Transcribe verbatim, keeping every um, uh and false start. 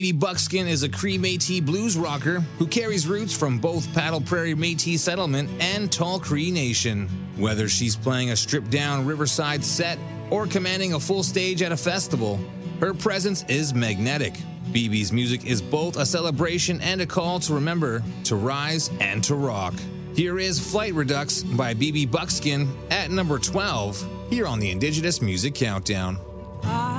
Buckskin is a Cree Métis blues rocker who carries roots from both Paddle Prairie Métis settlement and Tall Cree Nation. Whether she's playing a stripped-down riverside set or commanding a full stage at a festival, her presence is magnetic. B B's music is both a celebration and a call to remember to rise and to rock. Here is Flight Redux by B B Buckskin at number twelve here on the Indigenous Music Countdown.